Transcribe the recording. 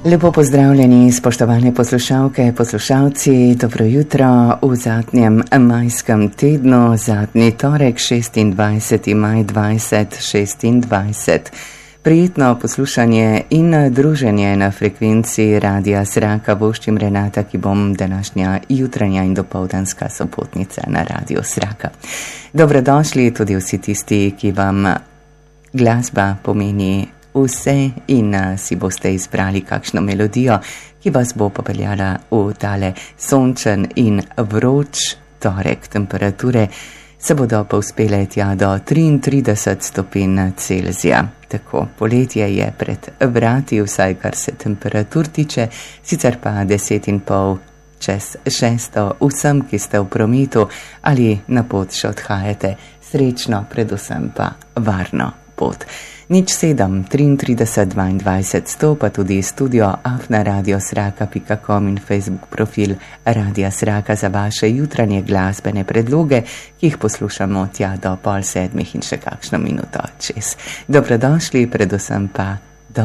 Lepo pozdravljeni, spoštovane poslušalke, poslušalci, dobro jutro v zadnjem majskem tednu, zadnji torek, 26. maj 2026. Prijetno poslušanje in druženje na frekvenci Radia Sraka voščim Renata, ki bom današnja jutranja in dopoldanska sopotnica na Radio Sraka. Dobrodošli tudi vsi tisti, ki vam glasba pomeni vse in si boste izbrali kakšno melodijo, ki vas bo popeljala v tale sončen in vroč torek. Temperature se bodo povzpele tja do 33 stopinj Celzija. Tako, poletje je pred vrati, vsaj kar se temperatur tiče, sicer pa 10:30 čez 6. Vsem, ki ste v prometu ali na pot še odhajate, srečno, predvsem pa varno pot. 07 33 22 100, pa tudi studio@radiosraka.com in Facebook profil Radia Sraka za vaše jutranje glasbene predloge, ki jih poslušamo tja do 6:30 in še kakšno minuto čez. Dobrodošli, predvsem pa